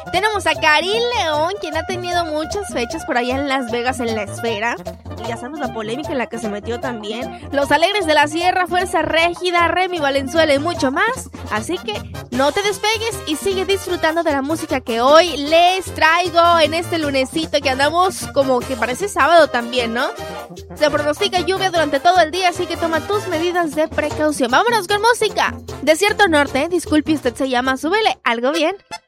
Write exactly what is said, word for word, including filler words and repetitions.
Tenemos a Karim León, quien ha tenido muchas fechas por allá en Las Vegas, en la Esfera. Y ya sabes la polémica en la que se metió también. Los Alegres de la Sierra, Fuerza Régida, Remy Valenzuela y mucho más. Así que no te despegues y sigue disfrutando de la música que hoy les traigo en este lunesito que andamos como que parece sábado también, ¿no? Se pronostica lluvia durante todo el día, así que toma tus medidas de precaución. Vámonos con música. Desierto Norte, disculpe, usted se llama, súbele algo bien.